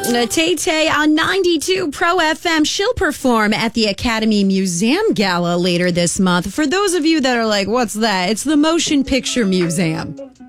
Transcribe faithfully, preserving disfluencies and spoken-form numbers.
Uh, Tay Tay on ninety-two Pro F M. She'll perform at the Academy Museum Gala later this month. For those of you that are like, what's that? It's the Motion Picture Museum.